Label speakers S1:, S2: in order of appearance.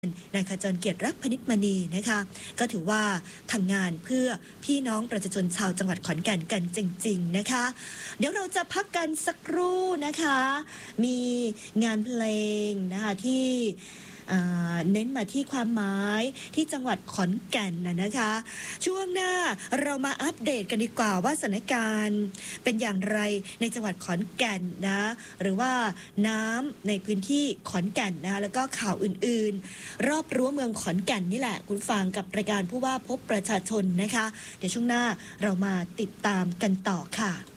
S1: นายขจรเกียรติรักพนิชมณีนะคะก็ถือว่าทำงานเพื่อพี่น้องประชาชนชาวจังหวัดขอนแก่นกันจริงๆนะคะเดี๋ยวเราจะพักกันสักครู่นะคะมีงานเพลงนะคะที่เน้นมาที่ความหมายที่จังหวัดขอนแก่นนะคะช่วงหน้าเรามาอัปเดตกันดีกว่าว่าสถานการณ์เป็นอย่างไรในจังหวัดขอนแก่นนะหรือว่าน้ำในพื้นที่ขอนแก่นนะคะแล้วก็ข่าวอื่นๆรอบรั้วเมืองขอนแก่นนี่แหละคุณฟังกับรายการผู้ว่าพบประชาชนนะคะเดี๋ยวช่วงหน้าเรามาติดตามกันต่อค่ะ